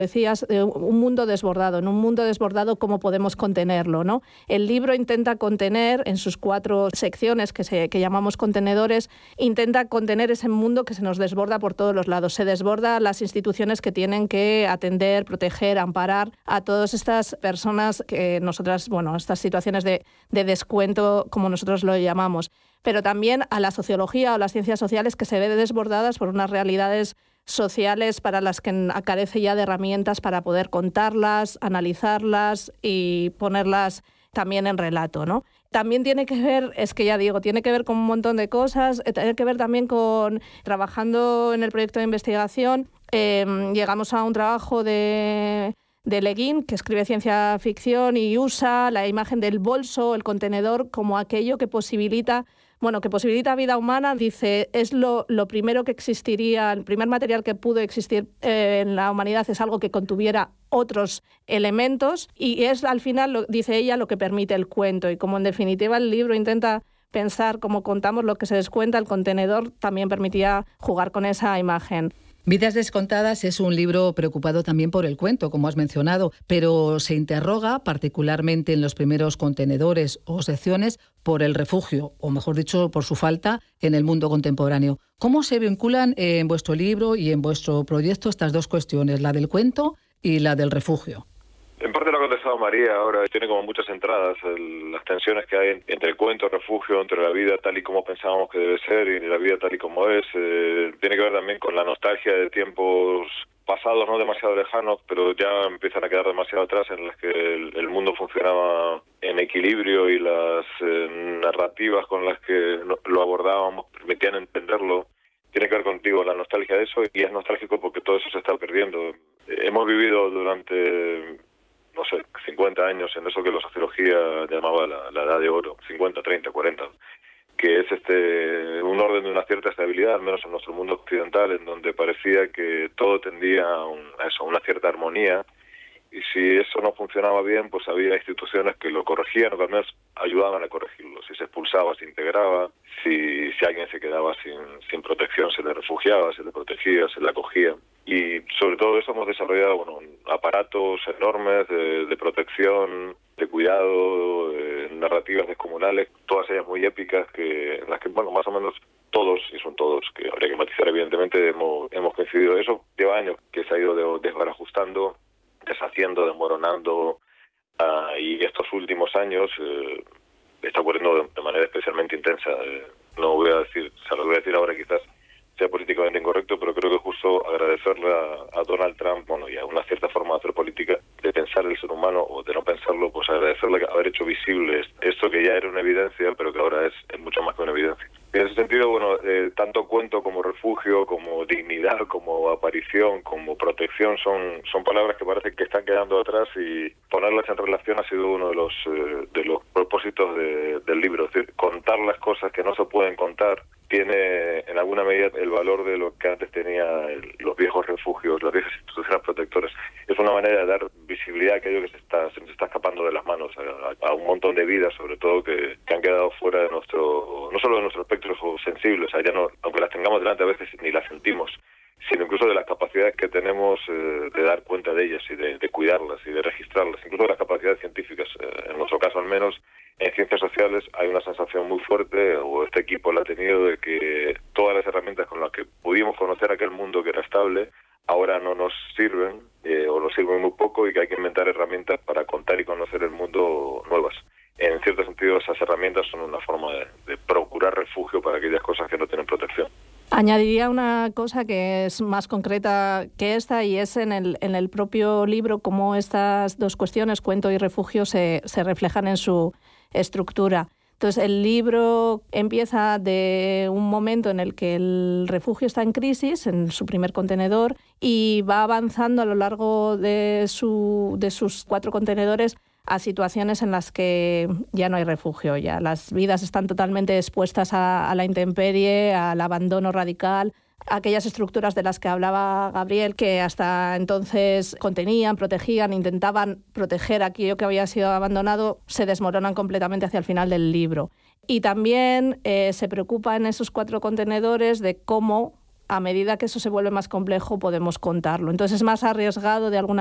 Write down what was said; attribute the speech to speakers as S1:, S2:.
S1: Decías, un mundo desbordado. En un mundo desbordado, ¿cómo podemos contenerlo, ¿no? El libro intenta contener, en sus 4 secciones que llamamos contenedores, intenta contener ese mundo que se nos desborda por todos los lados. Se desborda las instituciones que tienen que atender, proteger, amparar a todas estas personas que nosotras, estas situaciones de descuento, como nosotros lo llamamos. Pero también a la sociología o las ciencias sociales, que se ven desbordadas por unas realidades sociales para las que carece ya de herramientas para poder contarlas, analizarlas y ponerlas también en relato, ¿no? También tiene que ver, tiene que ver con un montón de cosas, tiene que ver también con, trabajando en el proyecto de investigación, llegamos a un trabajo de Le Guin, que escribe ciencia ficción y usa la imagen del bolso, el contenedor, como aquello que posibilita vida humana. Dice, es lo primero que existiría, el primer material que pudo existir en la humanidad es algo que contuviera otros elementos y es al final, dice ella, lo que permite el cuento. Y como en definitiva el libro intenta pensar cómo contamos lo que se descuenta, el contenedor también permitía jugar con esa imagen.
S2: Vidas descontadas es un libro preocupado también por el cuento, como has mencionado, pero se interroga, particularmente en los primeros contenedores o secciones, por el refugio, o mejor dicho, por su falta en el mundo contemporáneo. ¿Cómo se vinculan en vuestro libro y en vuestro proyecto estas dos cuestiones, la del cuento y la del refugio?
S3: En parte lo ha contestado María ahora, tiene como muchas entradas, las tensiones que hay entre el cuento, el refugio, entre la vida tal y como pensábamos que debe ser y la vida tal y como es. Tiene que ver también con la nostalgia de tiempos pasados, no demasiado lejanos, pero ya empiezan a quedar demasiado atrás, en las que el mundo funcionaba en equilibrio y las narrativas con las que lo abordábamos permitían entenderlo. Tiene que ver contigo la nostalgia de eso, y es nostálgico porque todo eso se está perdiendo. Hemos vivido durante 50 años en eso que la sociología llamaba la edad de oro, 50, 30, 40, que es un orden de una cierta estabilidad, al menos en nuestro mundo occidental, en donde parecía que todo tendía a una cierta armonía, y si eso no funcionaba bien, pues había instituciones que lo corregían o que al menos ayudaban a corregirlo. Si se expulsaba, se integraba, si alguien se quedaba sin protección, se le refugiaba, se le protegía, se le acogía. Y sobre todo eso hemos desarrollado aparatos enormes de protección, de cuidado, narrativas descomunales, todas ellas muy épicas, en las que más o menos todos, y son todos, que habría que matizar evidentemente, hemos coincidido. Eso lleva años que se ha ido desbarajustando, deshaciendo, desmoronando, y estos últimos años está ocurriendo de manera especialmente intensa. No voy a decir, lo voy a decir ahora quizás sea políticamente incorrecto, pero creo que justo agradecerle a Donald Trump, y a una cierta forma de hacer política, de pensar el ser humano o de no pensarlo, pues agradecerle haber hecho visible esto que ya era una evidencia, pero que ahora es mucho más que una evidencia. Y en ese sentido, tanto cuento como refugio, como dignidad, como aparición, como protección, son palabras que parece que están quedando atrás, y ponerlas en relación ha sido uno de los propósitos del libro. Es decir, contar las cosas que no se pueden contar tiene en alguna medida el valor de lo que antes tenía los viejos refugios, las viejas instituciones protectoras. Es una manera de dar visibilidad a aquello que se nos está escapando de las manos, a un montón de vidas, sobre todo, que han quedado fuera de no solo de nuestro espectro sensible, ya no, aunque las tengamos delante a veces ni las sentimos, sino incluso de las capacidades que tenemos de dar cuenta de ellas y de cuidarlas y de registrarlas, incluso de las capacidades científicas. En nuestro caso, al menos, en ciencias sociales hay una sensación muy fuerte, o este equipo la ha tenido, de que todas las herramientas con las que pudimos conocer aquel mundo que era estable ahora no nos sirven, o nos sirven muy poco, y que hay que inventar herramientas para contar y conocer el mundo nuevas. En cierto sentido, esas herramientas son una forma de procurar refugio para aquellas cosas que no tienen protección.
S1: Añadiría una cosa que es más concreta que esta, y es en el propio libro cómo estas dos cuestiones, cuento y refugio, se reflejan en su estructura. Entonces, el libro empieza de un momento en el que el refugio está en crisis, en su primer contenedor, y va avanzando a lo largo de sus 4 contenedores a situaciones en las que ya no hay refugio, ya las vidas están totalmente expuestas a la intemperie, al abandono radical. Aquellas estructuras de las que hablaba Gabriel, que hasta entonces contenían, protegían, intentaban proteger aquello que había sido abandonado, se desmoronan completamente hacia el final del libro. Y también se preocupa en esos 4 contenedores de cómo a medida que eso se vuelve más complejo podemos contarlo. Entonces es más arriesgado de alguna